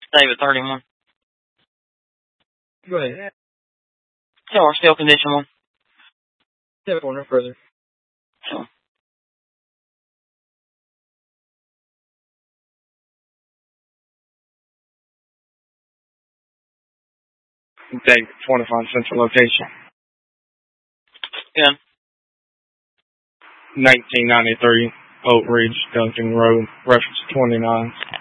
Save at 31. Go ahead. Sure, still condition 1. Step on no further. Sure. Date 25 Central location. Yeah. 1993 Oak Ridge, Duncan Road, reference 29.